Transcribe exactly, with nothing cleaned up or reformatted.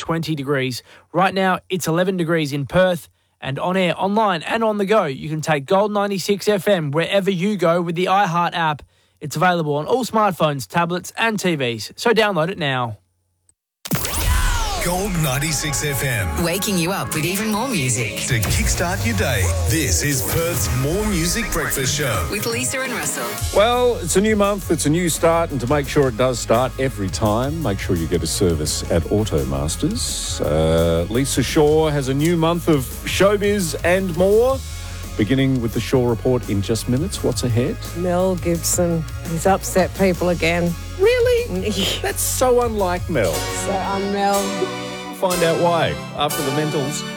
twenty degrees. Right now, it's eleven degrees in Perth. And on air, online and on the go, you can take Gold ninety-six F M wherever you go with the iHeart app. It's available on all smartphones, tablets and T Vs. So download it now. Gold ninety-six F M. Waking you up with even more music. To kickstart your day, this is Perth's More Music Breakfast Show. With Lisa and Russell. Well, it's a new month, it's a new start, and to make sure it does start every time, make sure you get a service at Automasters. Uh, Lisa Shaw has a new month of showbiz and more. Beginning with the Shaw Report in just minutes. What's ahead? Mel Gibson. He's upset people again. Really? That's so unlike Mel. So I'm Mel. Find out why after the mentals.